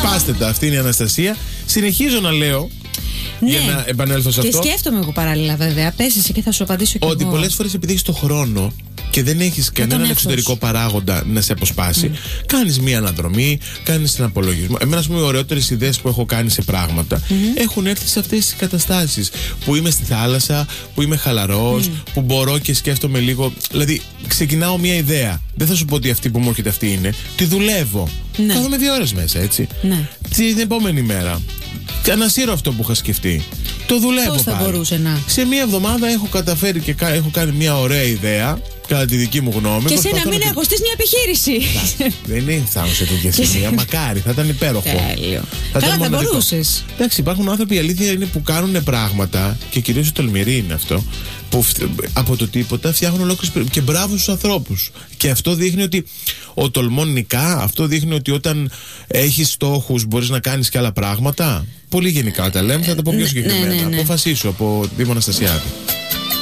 Σπάστε τα. Αυτή είναι η Αναστασία. Συνεχίζω να λέω. Ναι. Για να επανέλθω σε αυτό. Και σκέφτομαι εγώ παράλληλα, βέβαια. Πες εσύ και θα σου απαντήσω κι εγώ. Ότι πολλές φορές επειδή έχεις το χρόνο και δεν έχεις κανέναν εξωτερικό παράγοντα να σε αποσπάσει, κάνεις μία αναδρομή, κάνεις ένα απολογισμό. Εμένα, ας πούμε, οι ωραιότερες ιδέες που έχω κάνει σε πράγματα έχουν έρθει σε αυτές τις καταστάσεις. Που είμαι στη θάλασσα, που είμαι χαλαρός, που μπορώ και σκέφτομαι λίγο. Δηλαδή, ξεκινάω μία ιδέα. Δεν θα σου πω ότι αυτή που μου έρχεται αυτή είναι. Τη δουλεύω. Ναι. Κάθομαι 2 ώρες μέσα, έτσι. Ναι. Την επόμενη μέρα. Ανασύρω αυτό που είχα σκεφτεί. Το δουλεύω. Πώς θα πάλι. μπορούσε να. Σε μία εβδομάδα έχω καταφέρει και έχω κάνει μια ωραία ιδέα, κατά τη δική μου γνώμη. Και εσύ να μην έχω στήσει μια επιχείρηση. Δεν φτάνω σε τέτοια σημεία. Μακάρι, θα ήταν υπέροχο. Τέλειο. Καλά, θα μπορούσες. Εντάξει, υπάρχουν άνθρωποι, η αλήθεια είναι, που κάνουν πράγματα, και κυρίως οι τολμηροί είναι αυτό, που από το τίποτα φτιάχνουν ολόκληρες. Και μπράβο στους ανθρώπους. Και αυτό δείχνει ότι ο τολμών νικά, αυτό δείχνει ότι όταν έχεις στόχους μπορείς να κάνεις και άλλα πράγματα. Πολύ γενικά τα λέμε, θα τα πω πιο συγκεκριμένα. Ναι. Αποφασίσου από Δήμο Αναστασιάδη.